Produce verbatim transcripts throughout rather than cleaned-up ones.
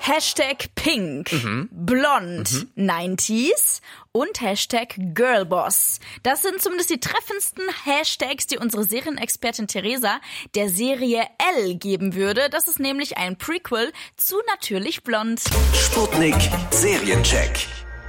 Hashtag Pink, Mhm. Blond, Mhm. neunziger und Hashtag Girlboss. Das sind zumindest die treffendsten Hashtags, die unsere Serienexpertin Theresa der Serie Elle geben würde. Das ist nämlich ein Prequel zu Natürlich Blond. Sputnik Seriencheck.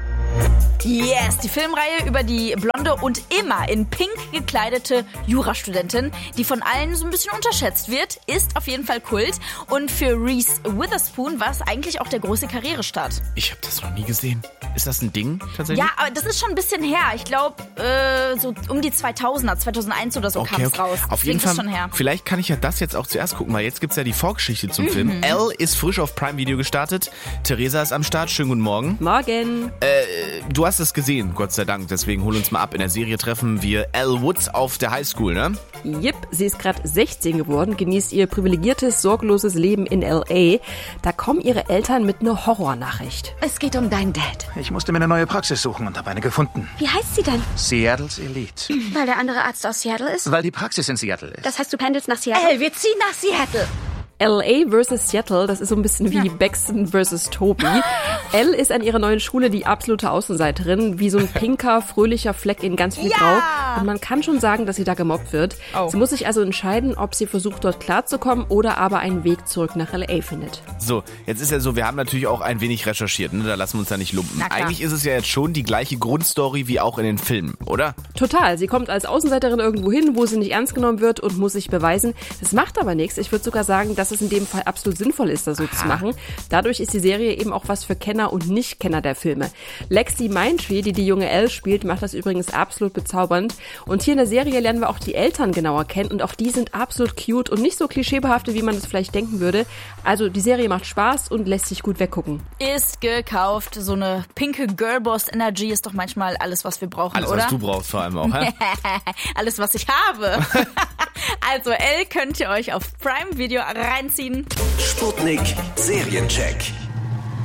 Yes, die Filmreihe über die blonde und immer in Pink gekleidete Jurastudentin, die von allen so ein bisschen unterschätzt wird, ist auf jeden Fall Kult. Und für Reese Witherspoon war es eigentlich auch der große Karrierestart. Ich habe das noch nie gesehen. Ist das ein Ding tatsächlich? Ja, aber das ist schon ein bisschen her. Ich glaube, äh, so um die zweitausender, zweitausendeins oder so Okay, kam es okay. raus. Auf Deswegen jeden Fall, ist schon her. vielleicht kann ich ja das jetzt auch zuerst gucken, weil jetzt gibt's ja die Vorgeschichte zum Mhm. Film. Elle ist frisch auf Prime Video gestartet. Theresa ist am Start. Schönen guten Morgen. Morgen. Äh, du hast es gesehen, Gott sei Dank. Deswegen hol uns mal ab. In der Serie treffen wir Elle Woods auf der Highschool, ne? Jip, sie ist gerade sechzehn geworden, genießt ihr privilegiertes, sorgloses Leben in L A. Da kommen ihre Eltern mit einer Horrornachricht. Es geht um deinen Dad. Ich musste mir eine neue Praxis suchen und habe eine gefunden. Wie heißt sie denn? Seattle's Elite. Weil der andere Arzt aus Seattle ist? Weil die Praxis in Seattle ist. Das heißt, du pendelst nach Seattle? Elle, wir ziehen nach Seattle. L A versus Seattle, das ist so ein bisschen wie Baxton versus Toby. Elle ist an ihrer neuen Schule die absolute Außenseiterin, wie so ein pinker, fröhlicher Fleck in ganz viel Ja! Grau. Und man kann schon sagen, dass sie da gemobbt wird. Oh. Sie muss sich also entscheiden, ob sie versucht, dort klarzukommen oder aber einen Weg zurück nach L A findet. So, jetzt ist ja so, wir haben natürlich auch ein wenig recherchiert, ne? Da lassen wir uns ja nicht lumpen. Na klar. Eigentlich ist es ja jetzt schon die gleiche Grundstory wie auch in den Filmen, oder? Total. Sie kommt als Außenseiterin irgendwo hin, wo sie nicht ernst genommen wird und muss sich beweisen. Das macht aber nichts. Ich würde sogar sagen, dass es in dem Fall absolut sinnvoll ist, das so Aha. zu machen. Dadurch ist die Serie eben auch was für Kenner und Nicht-Kenner der Filme. Lexi Mindtree, die die junge Elle spielt, macht das übrigens absolut bezaubernd. Und hier in der Serie lernen wir auch die Eltern genauer kennen und auch die sind absolut cute und nicht so klischeebehaftet, wie man es vielleicht denken würde. Also die Serie macht Spaß und lässt sich gut weggucken. Ist gekauft. So eine pinke Girlboss-Energy ist doch manchmal alles, was wir brauchen, Alles, oder? was du brauchst vor allem auch, hä? Alles, was ich habe. Also, Elle könnt ihr euch auf Prime Video reinziehen. Sputnik Seriencheck.